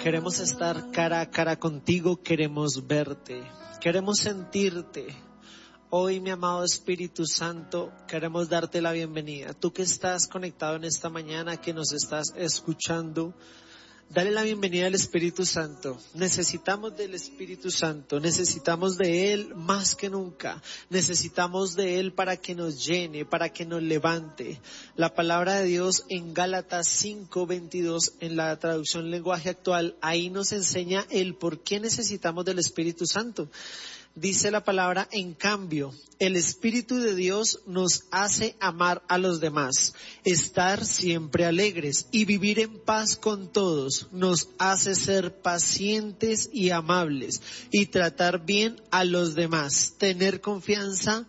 Queremos estar cara a cara contigo, queremos verte, queremos sentirte. Hoy, mi amado Espíritu Santo, queremos darte la bienvenida. Tú que estás conectado en esta mañana, que nos estás escuchando, dale la bienvenida al Espíritu Santo. Necesitamos del Espíritu Santo, necesitamos de Él más que nunca. Necesitamos de Él para que nos llene, para que nos levante. La palabra de Dios en Gálatas 5:22, en la traducción lenguaje actual, ahí nos enseña el por qué necesitamos del Espíritu Santo. Dice la palabra, en cambio, el Espíritu de Dios nos hace amar a los demás, estar siempre alegres y vivir en paz con todos. Nos hace ser pacientes y amables y tratar bien a los demás, tener confianza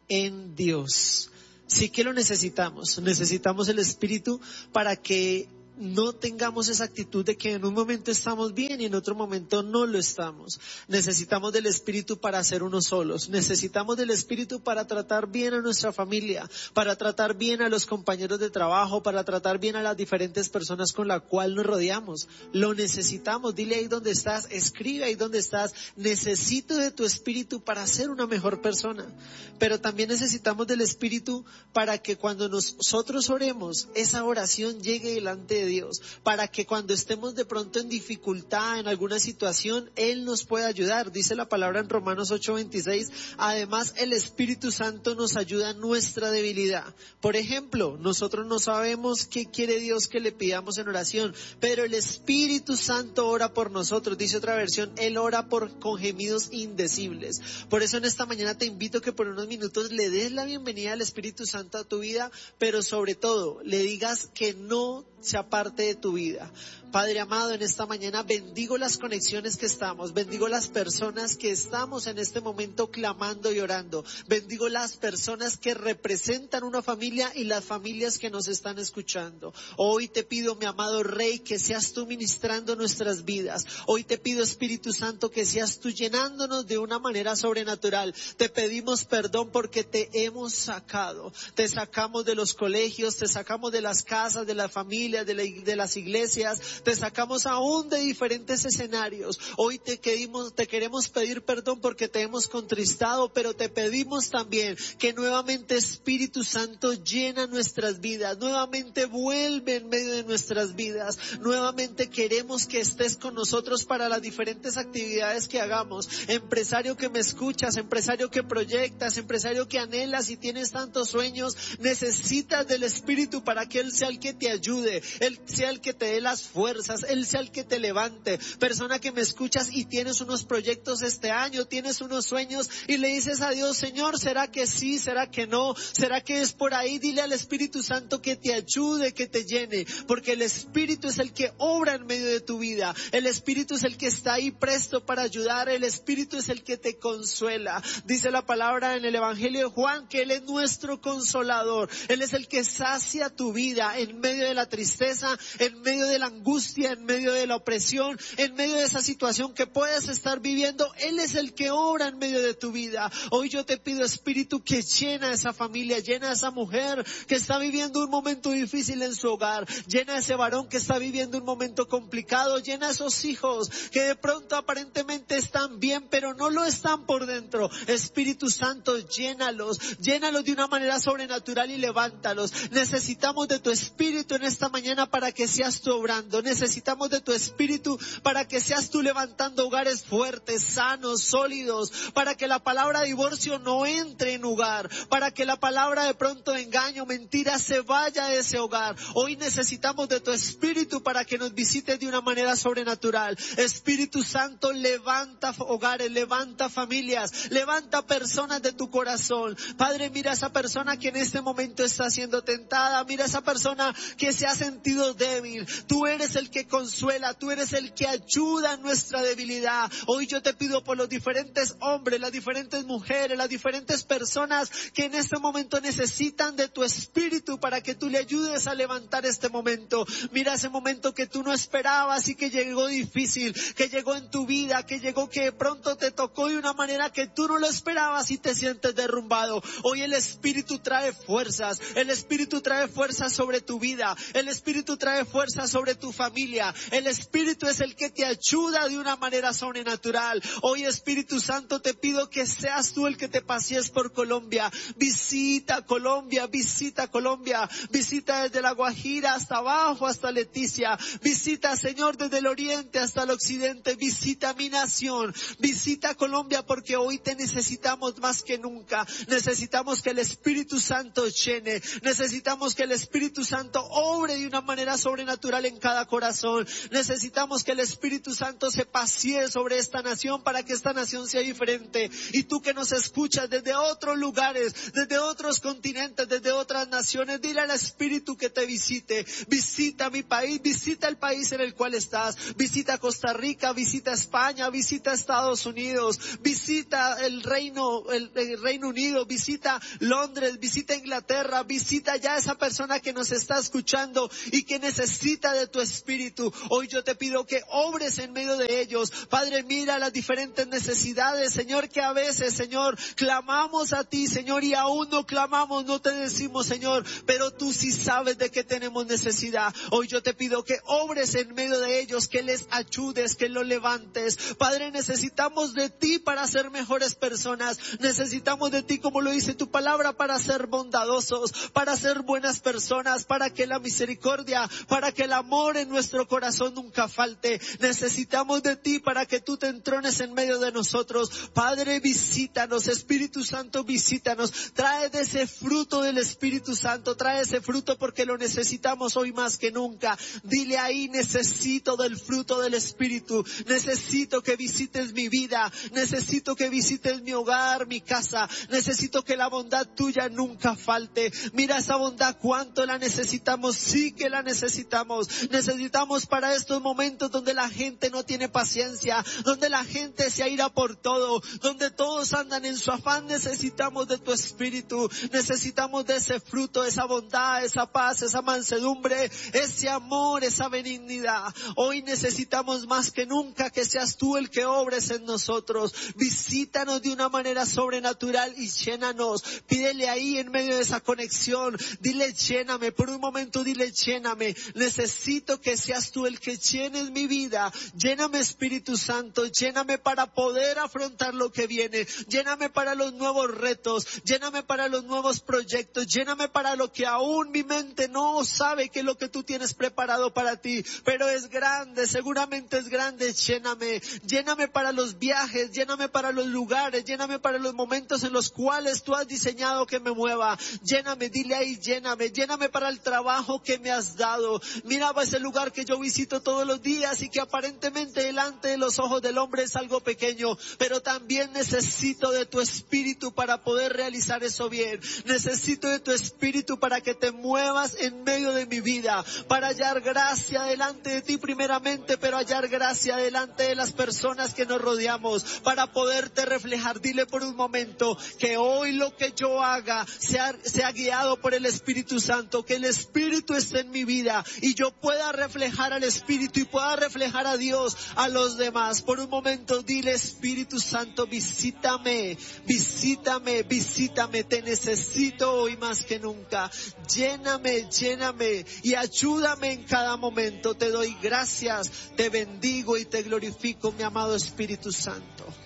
en Dios. Sí que lo necesitamos el Espíritu para que no tengamos esa actitud de que en un momento estamos bien y en otro momento no lo estamos. Necesitamos del Espíritu para ser unos solos. Necesitamos del Espíritu para tratar bien a nuestra familia, para tratar bien a los compañeros de trabajo, para tratar bien a las diferentes personas con las cuales nos rodeamos. Lo necesitamos. Dile ahí donde estás, escribe ahí donde estás. Necesito de tu Espíritu para ser una mejor persona. Pero también necesitamos del Espíritu para que cuando nosotros oremos, esa oración llegue delante de Dios, para que cuando estemos de pronto en dificultad en alguna situación, Él nos pueda ayudar. Dice la palabra en Romanos 8:26, además el Espíritu Santo nos ayuda en nuestra debilidad. Por ejemplo, nosotros no sabemos qué quiere Dios que le pidamos en oración, pero el Espíritu Santo ora por nosotros. Dice otra versión, Él ora con gemidos indecibles. Por eso en esta mañana te invito que por unos minutos le des la bienvenida al Espíritu Santo a tu vida, pero sobre todo le digas que no se aparte de tu vida. Padre amado, en esta mañana bendigo las conexiones que estamos, bendigo las personas que estamos en este momento clamando y orando, bendigo las personas que representan una familia y las familias que nos están escuchando. Hoy te pido, mi amado Rey, que seas tú ministrando nuestras vidas. Hoy te pido, Espíritu Santo, que seas tú llenándonos de una manera sobrenatural. Te pedimos perdón porque te hemos sacado, te sacamos de los colegios, te sacamos de las casas, de las familias, de las iglesias, te sacamos aún de diferentes escenarios. Hoy te queremos pedir perdón porque te hemos contristado, pero te pedimos también que nuevamente, Espíritu Santo, llena nuestras vidas, nuevamente vuelve en medio de nuestras vidas, nuevamente queremos que estés con nosotros para las diferentes actividades que hagamos. Empresario que me escuchas, empresario que proyectas, empresario que anhelas y tienes tantos sueños, necesitas del Espíritu para que Él sea el que te ayude, Él sea el que te dé las fuerzas, Él sea el que te levante. Persona que me escuchas y tienes unos proyectos este año, tienes unos sueños y le dices a Dios, Señor, ¿será que sí? ¿Será que no? ¿Será que es por ahí? Dile al Espíritu Santo que te ayude, que te llene, porque el Espíritu es el que obra en medio de tu vida. El Espíritu es el que está ahí presto para ayudar. El Espíritu es el que te consuela. Dice la palabra en el Evangelio de Juan que Él es nuestro consolador. Él es el que sacia tu vida en medio de la tristeza, en medio de la angustia, en medio de la opresión, en medio de esa situación que puedes estar viviendo. Él es el que obra en medio de tu vida. Hoy yo te pido, Espíritu, que llena a esa familia, llena a esa mujer que está viviendo un momento difícil en su hogar, llena a ese varón que está viviendo un momento complicado, llena a esos hijos que de pronto aparentemente están bien, pero no lo están por dentro. Espíritu Santo, llénalos de una manera sobrenatural y levántalos. Necesitamos de tu Espíritu en esta mañana para que seas tú obrando. Necesitamos de tu Espíritu para que seas tú levantando hogares fuertes, sanos, sólidos, para que la palabra divorcio no entre en hogar, para que la palabra de pronto de engaño, mentira se vaya de ese hogar. Hoy necesitamos de tu Espíritu para que nos visites de una manera sobrenatural. Espíritu Santo, levanta hogares, levanta familias, levanta personas de tu corazón. Padre, mira a esa persona que en este momento está siendo tentada, mira a esa persona que se ha sentido débil. Tú eres el que consuela, tú eres el que ayuda en nuestra debilidad. Hoy yo te pido por los diferentes hombres, las diferentes mujeres, las diferentes personas que en este momento necesitan de tu Espíritu para que tú le ayudes a levantar este momento. Mira ese momento que tú no esperabas y que llegó difícil, que llegó en tu vida, que llegó que de pronto te tocó de una manera que tú no lo esperabas y te sientes derrumbado. Hoy el Espíritu trae fuerzas, el Espíritu trae fuerzas sobre tu vida, el Espíritu trae fuerzas sobre tu familia. familia. El Espíritu es el que te ayuda de una manera sobrenatural. Hoy, Espíritu Santo, te pido que seas tú el que te pasees por Colombia. Visita Colombia, visita Colombia. Visita desde La Guajira hasta abajo, hasta Leticia. Visita, Señor, desde el oriente hasta el occidente. Visita mi nación. Visita Colombia, porque hoy te necesitamos más que nunca. Necesitamos que el Espíritu Santo llene. Necesitamos que el Espíritu Santo obre de una manera sobrenatural en cada corazón. Necesitamos que el Espíritu Santo se pasee sobre esta nación para que esta nación sea diferente. Y tú que nos escuchas desde otros lugares, desde otros continentes, desde otras naciones, dile al Espíritu que te visite. Visita mi país, visita el país en el cual estás. Visita Costa Rica, visita España, visita Estados Unidos, visita el Reino Unido, visita Londres, visita Inglaterra, visita ya esa persona que nos está escuchando y que necesita de tu Espíritu. Hoy yo te pido que obres en medio de ellos. Padre, mira las diferentes necesidades, Señor, que a veces, Señor, clamamos a ti, Señor, y aún no clamamos, no te decimos, Señor, pero tú sí sabes de qué tenemos necesidad. Hoy yo te pido que obres en medio de ellos, que les ayudes, que los levantes. Padre, necesitamos de ti para ser mejores personas. Necesitamos de ti, como lo dice tu palabra, para ser bondadosos, para ser buenas personas, para que la misericordia, para que el amor en nuestro corazón nunca falte. Necesitamos de ti para que tú te entrones en medio de nosotros. Padre, visítanos. Espíritu Santo, visítanos. Trae de ese fruto del Espíritu Santo. Trae ese fruto porque lo necesitamos hoy más que nunca. Dile ahí: necesito del fruto del Espíritu. Necesito que visites mi vida. Necesito que visites mi hogar, mi casa. Necesito que la bondad tuya nunca falte. Mira esa bondad, cuánto la necesitamos. Sí que la necesitamos. Necesitamos para estos momentos donde la gente no tiene paciencia, donde la gente se aira por todo, donde todos andan en su afán. Necesitamos de tu Espíritu. Necesitamos de ese fruto, esa bondad, esa paz, esa mansedumbre, ese amor, esa benignidad. Hoy necesitamos más que nunca que seas tú el que obres en nosotros. Visítanos de una manera sobrenatural y llénanos. Pídele ahí en medio de esa conexión. Dile: lléname. Por un momento dile: lléname. Necesito que seas tú el que llenes mi vida. Lléname, Espíritu Santo. Lléname para poder afrontar lo que viene. Lléname para los nuevos retos. Lléname para los nuevos proyectos. Lléname para lo que aún mi mente no sabe que es lo que tú tienes preparado para ti. Pero es grande, seguramente es grande. Lléname. Lléname para los viajes. Lléname para los lugares. Lléname para los momentos en los cuales tú has diseñado que me mueva. Lléname, dile ahí: lléname. Lléname para el trabajo que me has dado. Mira ese lugar que yo visito todos los días y que aparentemente delante de los ojos del hombre es algo pequeño, pero también necesito de tu Espíritu para poder realizar eso bien. Necesito de tu Espíritu para que te muevas en medio de mi vida, para hallar gracia delante de ti primeramente, pero hallar gracia delante de las personas que nos rodeamos, para poderte reflejar. Dile por un momento que hoy lo que yo haga sea guiado por el Espíritu Santo, que el Espíritu esté en mi vida y yo pueda reflejar al Espíritu y pueda reflejar a Dios a los demás. Por un momento dile: Espíritu Santo, visítame, visítame, visítame. Te necesito hoy más que nunca. Lléname, lléname y ayúdame en cada momento. Te doy gracias, te bendigo y te glorifico, mi amado Espíritu Santo.